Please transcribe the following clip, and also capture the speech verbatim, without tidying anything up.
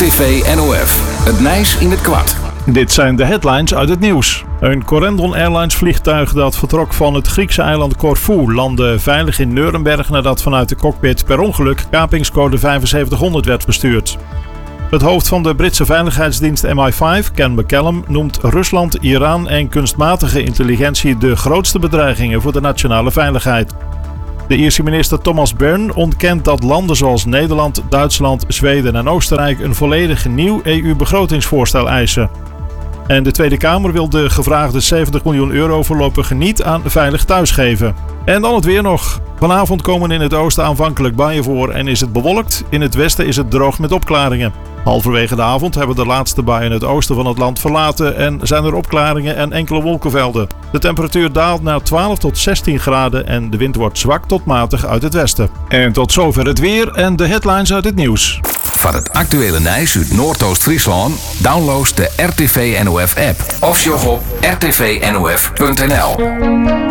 R T V N O F. Het nieuws in het kwart. Dit zijn de headlines uit het nieuws. Een Corendon Airlines vliegtuig dat vertrok van het Griekse eiland Corfu landde veilig in Nuremberg nadat vanuit de cockpit per ongeluk kapingscode vijfenzeventighonderd werd bestuurd. Het hoofd van de Britse veiligheidsdienst M I vijf, Ken McCallum, noemt Rusland, Iran en kunstmatige intelligentie de grootste bedreigingen voor de nationale veiligheid. De Ierse minister Thomas Byrne ontkent dat landen zoals Nederland, Duitsland, Zweden en Oostenrijk een volledig nieuw E U-begrotingsvoorstel eisen. En de Tweede Kamer wil de gevraagde zeventig miljoen euro voorlopig niet aan Veilig Thuis geven. En dan het weer nog. Vanavond komen in het oosten aanvankelijk buien voor en is het bewolkt. In het westen is het droog met opklaringen. Halverwege de avond hebben de laatste buien het oosten van het land verlaten en zijn er opklaringen en enkele wolkenvelden. De temperatuur daalt naar twaalf tot zestien graden en de wind wordt zwak tot matig uit het westen. En tot zover het weer en de headlines uit het nieuws. Van het actuele nieuws uit Noordoost-Friesland download de R T V N O F app of sjog op r t v n o f punt n l.